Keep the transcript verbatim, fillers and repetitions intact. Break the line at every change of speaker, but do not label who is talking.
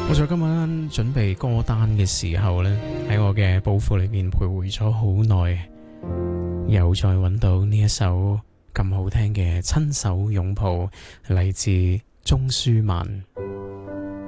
我在今晚準備歌單嘅時候呢，喺我嘅寶庫裏面徘徊咗好耐，又再揾到呢一首咁好聽嘅親手擁抱，嚟自鍾舒漫。